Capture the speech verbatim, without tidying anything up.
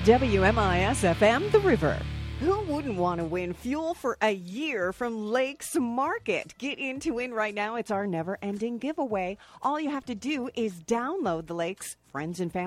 W M I S F M, The River. Who wouldn't want to win fuel for a year from Lakes Market? Get in to win right now. It's our never-ending giveaway. All you have to do is download the Lakes Friends and Family